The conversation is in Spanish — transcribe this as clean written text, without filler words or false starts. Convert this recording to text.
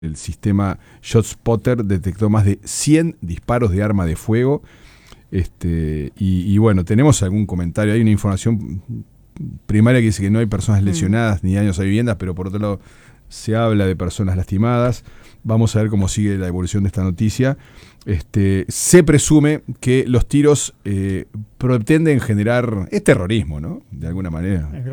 El sistema ShotSpotter detectó más de 100 disparos de arma de fuego. Y bueno, tenemos algún comentario. Hay una información primaria que dice que no hay personas lesionadas ni daños a viviendas, pero por otro lado se habla de personas lastimadas. Vamos a ver cómo sigue la evolución de esta noticia. Se presume que los tiros pretenden generar terrorismo, ¿no? De alguna manera.